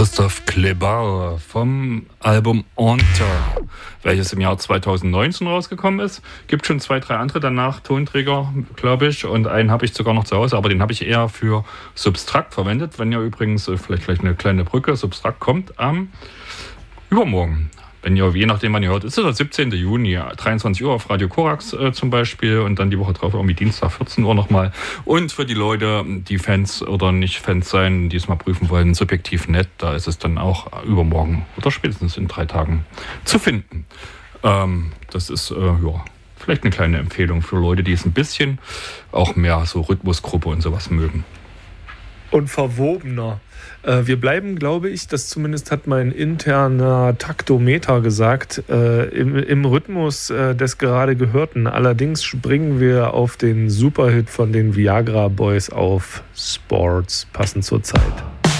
Christoph Kleber vom Album Enter, welches im Jahr 2019 rausgekommen ist. Gibt schon 2, 3 andere danach, Tonträger, glaube ich. Und einen habe ich sogar noch zu Hause, aber den habe ich eher für Substrakt verwendet. Wenn ihr übrigens, vielleicht gleich eine kleine Brücke, Substrakt kommt am übermorgen. Wenn ihr, je nachdem wann ihr hört, ist es der 17. Juni, 23 Uhr auf Radio Korax zum Beispiel und dann die Woche drauf irgendwie Dienstag 14 Uhr nochmal. Und für die Leute, die Fans oder nicht Fans sein, die es mal prüfen wollen, subjektiv nett, da ist es dann auch übermorgen oder spätestens in 3 Tagen zu finden. Das ist, vielleicht eine kleine Empfehlung für Leute, die es ein bisschen auch mehr so Rhythmusgruppe und sowas mögen. Und verwobener. Wir bleiben, glaube ich, das zumindest hat mein interner Taktometer gesagt, im Rhythmus des gerade Gehörten. Allerdings springen wir auf den Superhit von den Viagra Boys auf Sports, passend zur Zeit.